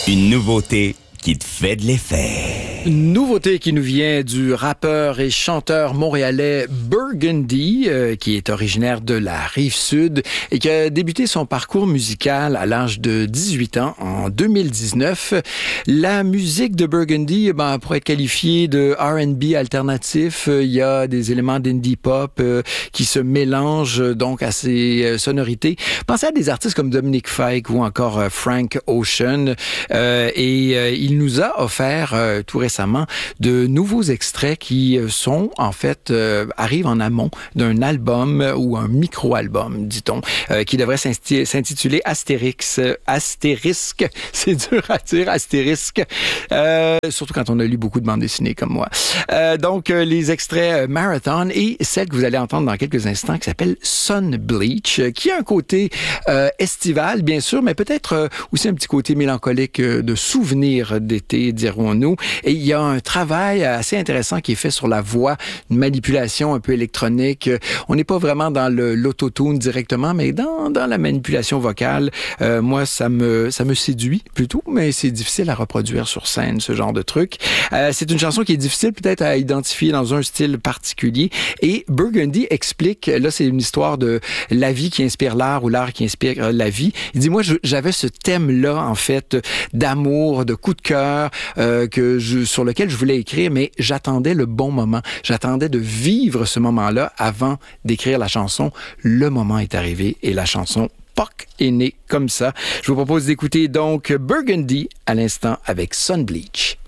Une nouveauté qui te fait de l'effet. Une nouveauté qui nous vient du rappeur et chanteur montréalais Burgundy, qui est originaire de la Rive-Sud et qui a débuté son parcours musical à l'âge de 18 ans en 2019. La musique de Burgundy pourrait être qualifiée de R&B alternatif. Il y a des éléments d'indie pop qui se mélangent donc à ces sonorités. Pensez à des artistes comme Dominic Fike ou encore Frank Ocean. Il nous a offert tout récemment de nouveaux extraits qui sont, en fait, arrivent en amont d'un album ou un micro-album, dit-on, qui devrait s'intituler Astérix. Astérisque, c'est dur à dire, Astérisque, surtout quand on a lu beaucoup de bandes dessinées comme moi. Donc, les extraits Marathon et celle que vous allez entendre dans quelques instants qui s'appelle Sun Bleach, qui a un côté estival, bien sûr, mais peut-être aussi un petit côté mélancolique de souvenirs d'été, dirons-nous. Et il y a un travail assez intéressant qui est fait sur la voix, une manipulation un peu électronique. On n'est pas vraiment dans l'autotune directement, mais dans la manipulation vocale. Moi, ça me séduit plutôt, mais c'est difficile à reproduire sur scène, ce genre de truc. C'est une chanson qui est difficile peut-être à identifier dans un style particulier. Et Burgundy explique, là, c'est une histoire de la vie qui inspire l'art ou l'art qui inspire la vie. Il dit, moi, j'avais ce thème-là, en fait, d'amour, de coup de cœur, sur lequel je voulais écrire, mais j'attendais le bon moment. J'attendais de vivre ce moment-là avant d'écrire la chanson. Le moment est arrivé et la chanson POC est née comme ça. Je vous propose d'écouter donc Burgundy à l'instant avec Sun Bleach.